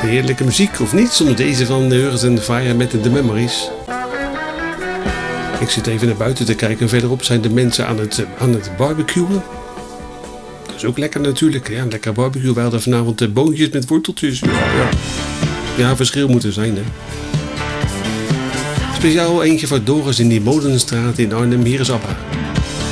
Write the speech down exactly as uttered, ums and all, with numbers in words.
Heerlijke muziek, of niet? Zonder deze van Earth and Fire met The Memories. Ik zit even naar buiten te kijken en verderop zijn de mensen aan het, aan het barbecuen. Dat is ook lekker natuurlijk. Ja, lekker barbecue. We hadden vanavond de boontjes met worteltjes. Ja, ja. ja, verschil moet er zijn, hè. Speciaal eentje voor Doris in die Molenstraat in Arnhem. Hier is Abba.